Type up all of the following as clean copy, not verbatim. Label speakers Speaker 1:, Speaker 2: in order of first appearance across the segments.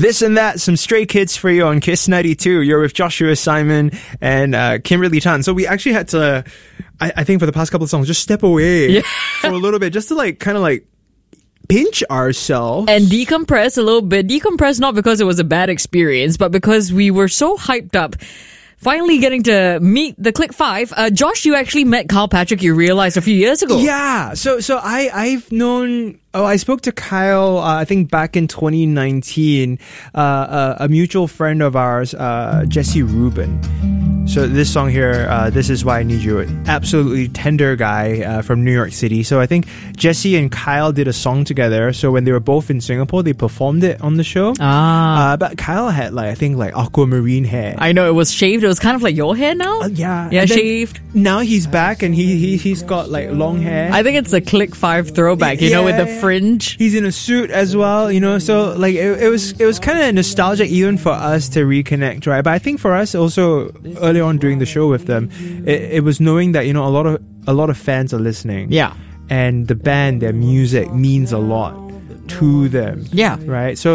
Speaker 1: This and That, some Stray Kids for you on Kiss 92. You're with Joshua Simon and Kimberly Tan. So we actually had to, I think for the past couple of songs, just step away for a little bit, just to kind of pinch ourselves.
Speaker 2: And decompress a little bit. Decompress not because it was a bad experience, but because we were so hyped up. Finally getting to meet the Click 5. Josh, you actually met Kyle Patrick, you realized, a few years ago.
Speaker 1: Yeah. So I've known... I spoke to Kyle, I think back in 2019, a mutual friend of ours, Jesse Rubin. So this song here, This Is Why I Need You, absolutely tender guy from New York City. So I think Jesse and Kyle did a song together. So when they were both in Singapore, they performed it on the show. But Kyle had I think aquamarine hair.
Speaker 2: I know, it was shaved. It was kind of like your hair now.
Speaker 1: Yeah,
Speaker 2: shaved.
Speaker 1: Now he's back and he's got long hair.
Speaker 2: I think it's a Click 5 throwback, you know, with the fringe.
Speaker 1: He's in a suit as well, you know, so it was kind of nostalgic even for us to reconnect, right? But I think for us also early on doing the show with them, it was knowing that, you know, a lot of fans are listening.
Speaker 2: Yeah.
Speaker 1: And the band, their music means a lot to them.
Speaker 2: Yeah.
Speaker 1: Right? So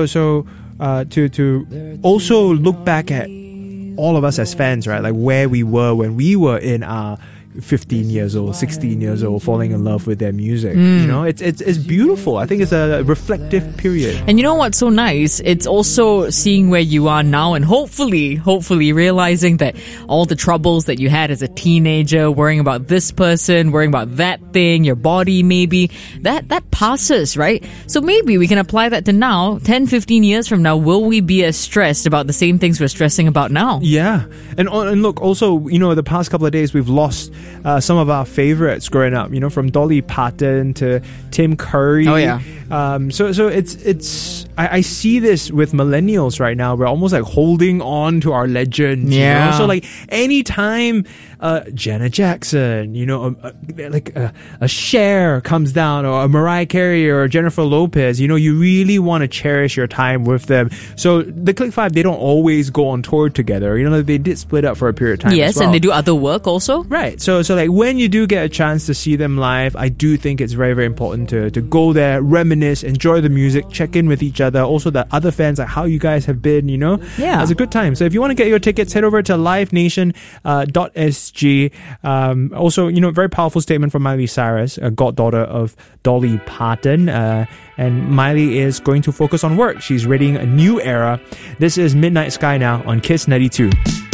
Speaker 1: to also look back at all of us as fans, right? Like where we were when we were in our 15 years old, 16 years old, falling in love with their music. You know, it's beautiful. I think it's a reflective period.
Speaker 2: And you know what's so nice? It's also seeing where you are now and hopefully realizing that all the troubles that you had as a teenager, worrying about this person, worrying about that thing, your body maybe, that passes, right? So maybe we can apply that to now, 10, 15 years from now. Will we be as stressed about the same things we're stressing about now?
Speaker 1: Yeah. And look, also, you know, the past couple of days we've lost some of our favorites growing up, you know, from Dolly Parton to Tim Curry.
Speaker 2: Oh, yeah.
Speaker 1: So it's I see this with millennials right now. We're almost holding on to our legends.
Speaker 2: Yeah.
Speaker 1: You know? So anytime Janet Jackson, you know, a Cher comes down, or a Mariah Carey or Jennifer Lopez, you know, you really want to cherish your time with them. So the Click 5, they don't always go on tour together. You know, they did split up for a period of time.
Speaker 2: Yes,
Speaker 1: as well.
Speaker 2: and they do other work also.
Speaker 1: Right. So when you do get a chance to see them live, I do think it's very, very important to go there, reminisce, enjoy the music, check in with each other. Also the other fans, how you guys have been, you know.
Speaker 2: Yeah.
Speaker 1: It's a good time. So if you want to get your tickets, head over to livenation.sg. Also, you know, very powerful statement from Miley Cyrus, a goddaughter of Dolly Parton. And Miley is going to focus on work. She's readying a new era. This is Midnight Sky now on Kiss 92.